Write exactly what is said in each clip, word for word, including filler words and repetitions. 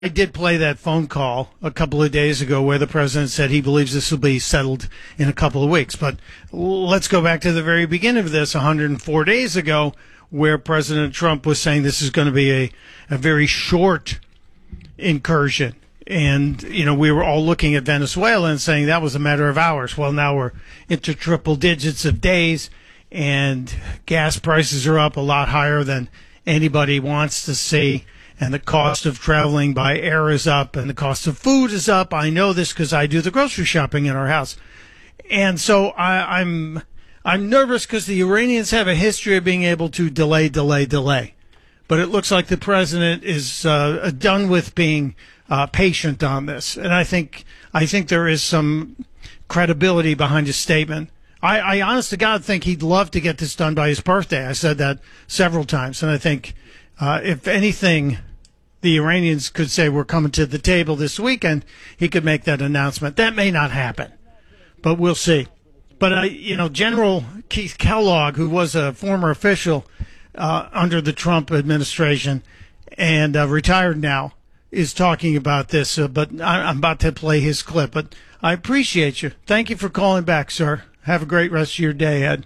I did play that phone call a couple of days ago where the president said he believes this will be settled in a couple of weeks. But let's go back to the very beginning of this, one hundred four days ago, where President Trump was saying this is going to be a, a very short incursion. And, you know, we were all looking at Venezuela and saying that was a matter of hours. Well, now we're into triple digits of days, and gas prices are up a lot higher than anybody wants to see. And the cost of traveling by air is up, and the cost of food is up. I know this because I do the grocery shopping in our house. And so I, I'm I'm nervous because the Iranians have a history of being able to delay, delay, delay. But it looks like the president is uh, done with being uh, patient on this. And I think I think there is some credibility behind his statement. I, I honest to God think he'd love to get this done by his birthday. I said that several times. And I think, uh, if anything, the Iranians could say we're coming to the table this weekend, he could make that announcement. That may not happen, but we'll see. But, uh, you know, General Keith Kellogg, who was a former official uh, under the Trump administration and uh, retired now, is talking about this. Uh, but I, I'm about to play his clip. But I appreciate you. Thank you for calling back, sir. Have a great rest of your day, Ed.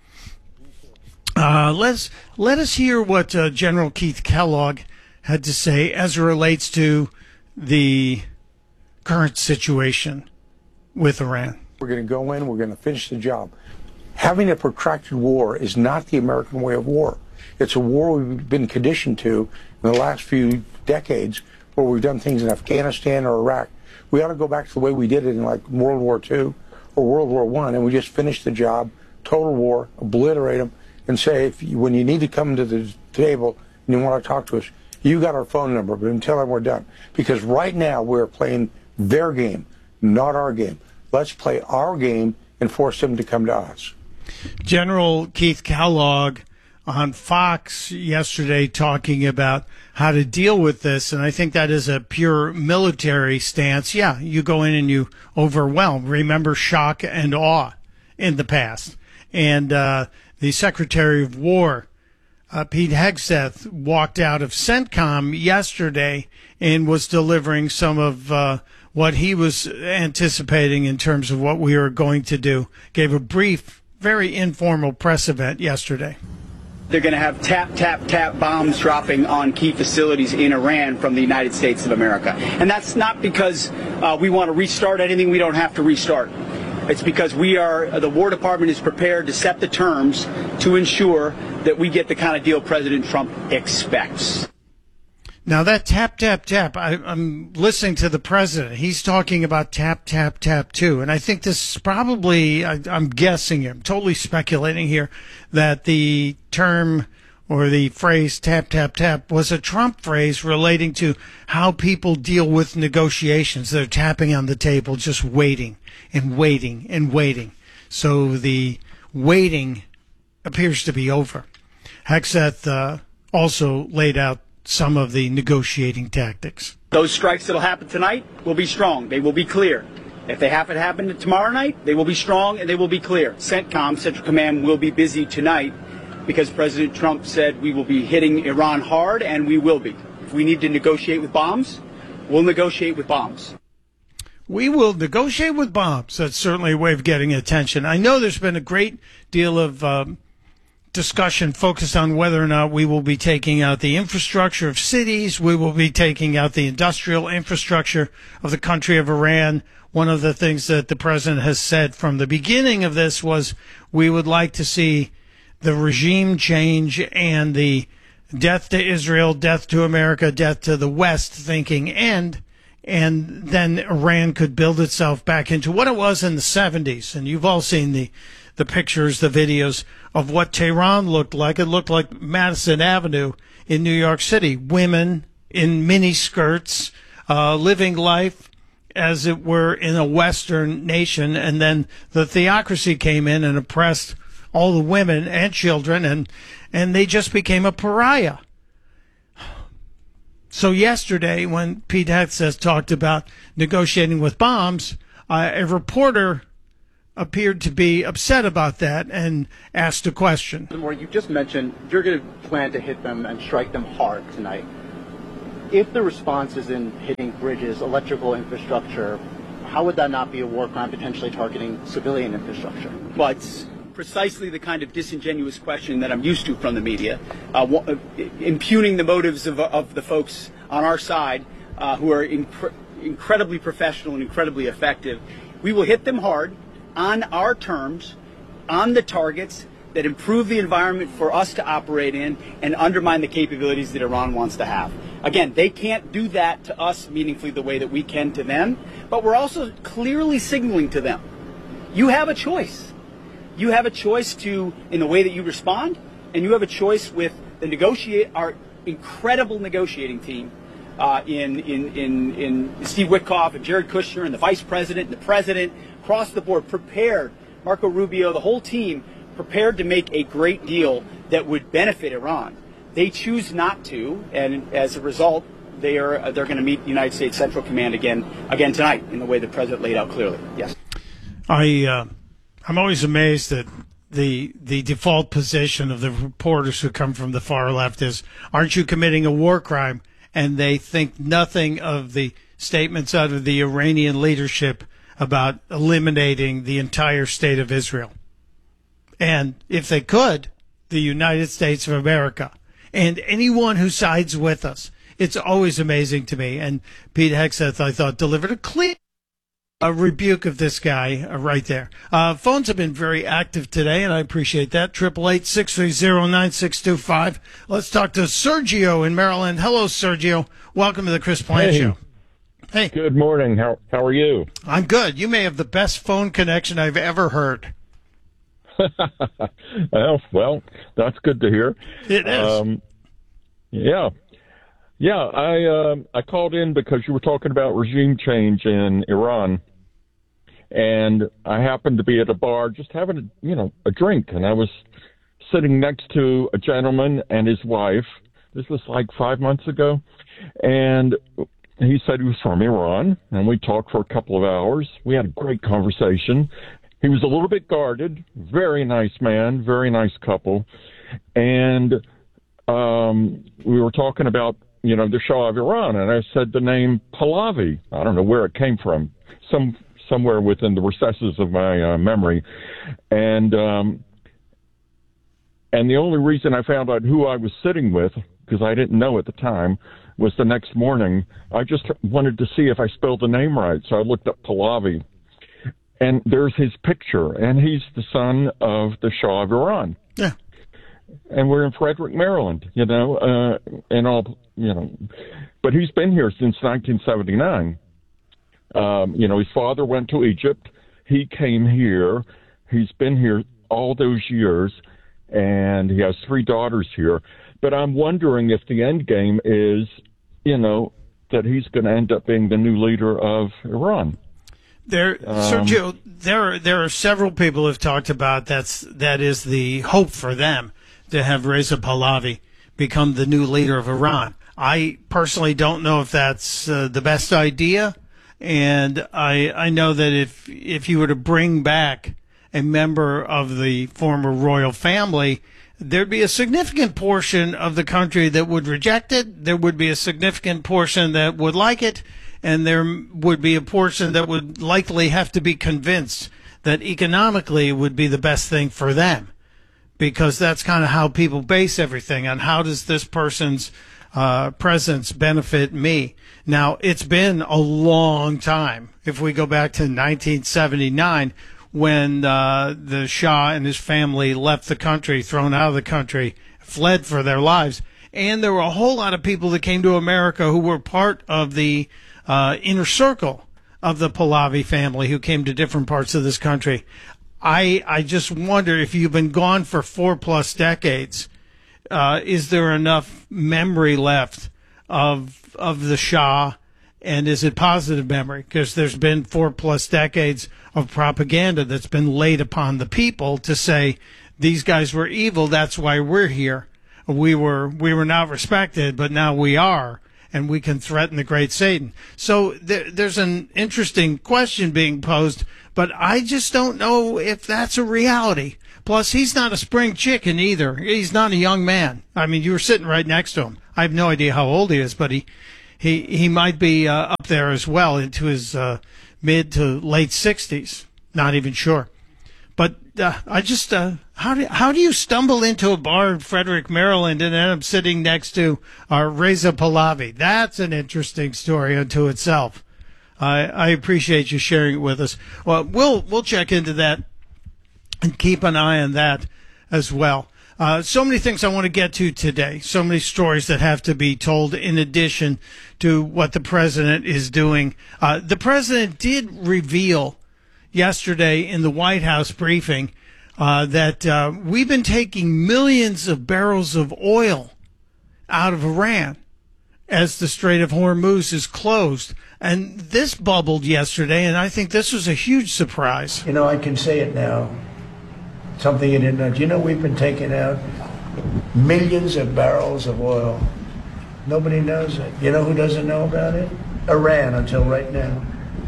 Uh, let's, let us hear what uh, General Keith Kellogg had to say as it relates to the current situation with Iran. We're going to go in, we're going to finish the job. Having a protracted war is not the American way of war. It's a war we've been conditioned to in the last few decades where we've done things in Afghanistan or Iraq. We ought to go back to the way we did it in like World War Two or World War One, and we just finish the job, total war, obliterate them, and say, if you, when you need to come to the table and you want to talk to us, you got our phone number, but until then we're done. Because right now we're playing their game, not our game. Let's play our game and force them to come to us. General Keith Kellogg on Fox yesterday talking about how to deal with this, and I think that is a pure military stance. Yeah, you go in and you overwhelm. Remember shock and awe in the past. And uh, the Secretary of War, Uh, Pete Hegseth, walked out of CENTCOM yesterday and was delivering some of uh, what he was anticipating in terms of what we are going to do. Gave a brief, very informal press event yesterday. They're going to have tap, tap, tap bombs dropping on key facilities in Iran from the United States of America. And that's not because uh, we want to restart anything we don't have to restart. It's because we are, the War Department is prepared to set the terms to ensure that we get the kind of deal President Trump expects. Now that tap, tap, tap, I, I'm listening to the president. He's talking about tap, tap, tap too. And I think this is probably, I, I'm guessing, I'm totally speculating here, that the term or the phrase tap, tap, tap was a Trump phrase relating to how people deal with negotiations. They're tapping on the table, just waiting and waiting and waiting. So the waiting appears to be over. Hegseth uh, also laid out some of the negotiating tactics. Those strikes that will happen tonight will be strong. They will be clear. If they happen to happen tomorrow night, they will be strong and they will be clear. CENTCOM, Central Command, will be busy tonight because President Trump said we will be hitting Iran hard, and we will be. If we need to negotiate with bombs, we'll negotiate with bombs. We will negotiate with bombs. That's certainly a way of getting attention. I know there's been a great deal of um, discussion focused on whether or not we will be taking out the infrastructure of cities. We will be taking out the industrial infrastructure of the country of Iran. One of the things that the president has said from the beginning of this was we would like to see the regime change and the death to Israel, death to America, death to the West thinking end. And then Iran could build itself back into what it was in the seventies. And you've all seen the, the pictures, the videos of what Tehran looked like. It looked like Madison Avenue in New York City. Women in mini skirts, uh, living life as it were in a Western nation. And then the theocracy came in and oppressed all the women and children, and, and they just became a pariah. So yesterday, when Pete Hegseth talked about negotiating with bombs, uh, a reporter appeared to be upset about that and asked a question. More, you just mentioned you're going to plan to hit them and strike them hard tonight. If the response is in hitting bridges, electrical infrastructure, how would that not be a war crime potentially targeting civilian infrastructure? Well, it's precisely the kind of disingenuous question that I'm used to from the media, uh, w- impugning the motives of, of the folks on our side uh, who are inc- incredibly professional and incredibly effective. We will hit them hard on our terms, on the targets that improve the environment for us to operate in and undermine the capabilities that Iran wants to have. Again, they can't do that to us meaningfully the way that we can to them, but we're also clearly signaling to them, you have a choice. You have a choice to, in the way that you respond, and you have a choice with the negotiate, our incredible negotiating team uh, in, in, in, in Steve Witkoff and Jared Kushner and the Vice President and the President, across the board, prepared, Marco Rubio, the whole team, prepared to make a great deal that would benefit Iran. They choose not to, and as a result, they are they're going to meet United States Central Command again again tonight in the way the President laid out clearly. Yes. I uh, I'm always amazed that the the default position of the reporters who come from the far left is, aren't you committing a war crime? And they think nothing of the statements out of the Iranian leadership about eliminating the entire state of Israel. And if they could, the United States of America and anyone who sides with us. It's always amazing to me. And Pete Hegseth, I thought, delivered a clear a rebuke of this guy uh, right there. Uh, phones have been very active today, and I appreciate that. Triple eight six three zero nine six two five. Let's talk to Sergio in Maryland. Hello, Sergio. Welcome to the Chris Plant Hey. Show. Hey. Good morning. How how are you? I'm good. You may have the best phone connection I've ever heard. well, well, that's good to hear. It is. Um, yeah. Yeah, I uh, I called in because you were talking about regime change in Iran, and I happened to be at a bar just having a, you know a drink, and I was sitting next to a gentleman and his wife. This was like five months ago, and he said he was from Iran, and we talked for a couple of hours. We had a great conversation. He was a little bit guarded, very nice man, very nice couple, and um, we were talking about you know, the Shah of Iran, and I said the name Pahlavi. I don't know where it came from, some somewhere within the recesses of my uh, memory, and um, and the only reason I found out who I was sitting with, because I didn't know at the time, was the next morning. I just wanted to see if I spelled the name right, so I looked up Pahlavi, and there's his picture, and he's the son of the Shah of Iran. Yeah. And we're in Frederick, Maryland, you know, uh, and all, you know, but he's been here since nineteen seventy-nine. Um, you know, his father went to Egypt. He came here. He's been here all those years, and he has three daughters here. But I'm wondering if the end game is, you know, that he's going to end up being the new leader of Iran. There, Um, Sergio, there are, there are several people who have talked about that's that is the hope for them, to have Reza Pahlavi become the new leader of Iran. I personally don't know if that's uh, the best idea, and I I know that if if you were to bring back a member of the former royal family, there'd be a significant portion of the country that would reject it. There would be a significant portion that would like it, and there would be a portion that would likely have to be convinced that economically it would be the best thing for them. Because that's kind of how people base everything on how does this person's uh, presence benefit me. Now, it's been a long time. If we go back to nineteen seventy-nine, when uh, the Shah and his family left the country, thrown out of the country, fled for their lives, and there were a whole lot of people that came to America who were part of the uh, inner circle of the Pahlavi family who came to different parts of this country. I I just wonder if you've been gone for four plus decades, uh, is there enough memory left of of the Shah, and is it positive memory? Because there's been four plus decades of propaganda that's been laid upon the people to say these guys were evil. That's why we're here. We were we were not respected, but now we are, and we can threaten the great Satan. So there, there's an interesting question being posed. But I just don't know if that's a reality. Plus, he's not a spring chicken either. He's not a young man. I mean, you were sitting right next to him. I have no idea how old he is, but he, he he might be uh, up there as well into his uh, mid to late sixties. Not even sure. But uh, I just uh, how do how do you stumble into a bar in Frederick, Maryland, and end up sitting next to uh, Reza Pahlavi? That's an interesting story unto itself. I I appreciate you sharing it with us. Well, we'll we'll check into that and keep an eye on that as well. Uh, so many things I want to get to today. So many stories that have to be told in addition to what the president is doing. Uh, the president did reveal yesterday in the White House briefing uh, that uh, we've been taking millions of barrels of oil out of Iran as the Strait of Hormuz is closed. And this bubbled yesterday, and I think this was a huge surprise. You know, I can say it now. Something you didn't know. Do you know we've been taking out millions of barrels of oil? Nobody knows it. You know who doesn't know about it? Iran, until right now.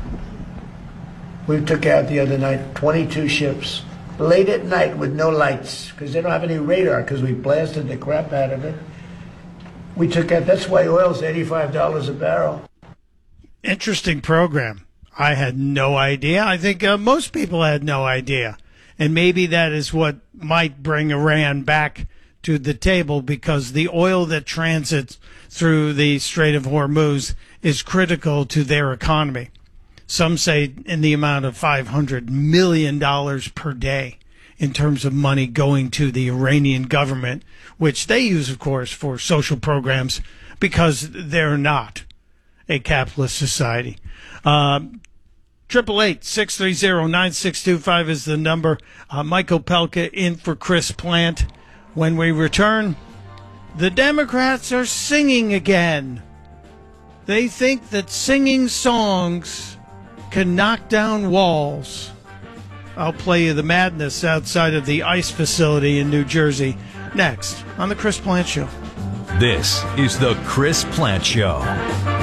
We took out the other night twenty-two ships, late at night with no lights, because they don't have any radar, because we blasted the crap out of it. We took out, that's why oil's eighty-five dollars a barrel. Interesting program. I had no idea. I think uh, most people had no idea. And maybe that is what might bring Iran back to the table, because the oil that transits through the Strait of Hormuz is critical to their economy. Some say in the amount of five hundred million dollars per day in terms of money going to the Iranian government, which they use, of course, for social programs because they're not a capitalist society. Um, Triple eight six three zero nine six two five is the number. Uh, Mike Opelka in for Chris Plant. When we return, the Democrats are singing again. They think that singing songs can knock down walls. I'll play you the madness outside of the ICE facility in New Jersey next on the Chris Plant Show. This is the Chris Plant Show.